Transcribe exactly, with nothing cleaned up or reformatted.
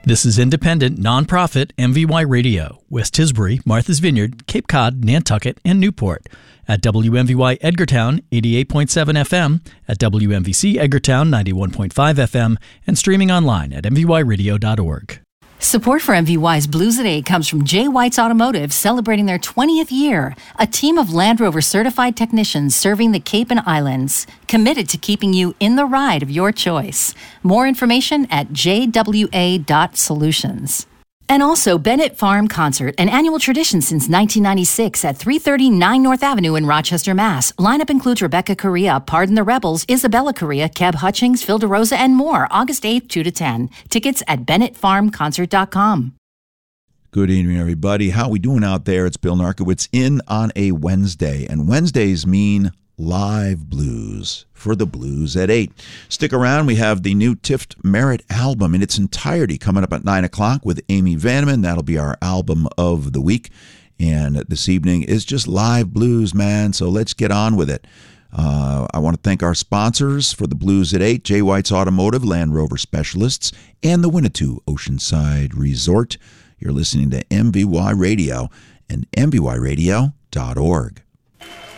This is independent, nonprofit M V Y Radio, West Tisbury, Martha's Vineyard, Cape Cod, Nantucket, and Newport. At W M V Y Edgartown, eighty-eight point seven F M, at W M V C Edgartown, ninety-one point five F M, and streaming online at m v y radio dot org. Support for M V Y's Blues at eight comes from J. White's Automotive, celebrating their twentieth year. A team of Land Rover certified technicians serving the Cape and Islands, committed to keeping you in the ride of your choice. More information at j w a dot solutions. And also Bennett Farm Concert, an annual tradition since nineteen ninety-six at three thirty-nine North Avenue in Rochester, Mass. Lineup includes Rebecca Correa, Pardon the Rebels, Isabella Correa, Keb Hutchings, Phil DeRosa, and more. August eighth, two to ten. Tickets at bennett farm concert dot com. Good evening, everybody. How we doing out there? It's Bill Narkowitz in on a Wednesday, and Wednesdays mean live blues for the Blues at eight. Stick around. We have the new Tift Merritt album in its entirety coming up at nine o'clock with Amy Vanneman. That'll be our album of the week. And this evening is just live blues, man. So let's get on with it. Uh, I want to thank our sponsors for the Blues at eight, J. White's Automotive, Land Rover Specialists, and the Winnetou Oceanside Resort. You're listening to M V Y Radio and m v y radio dot org.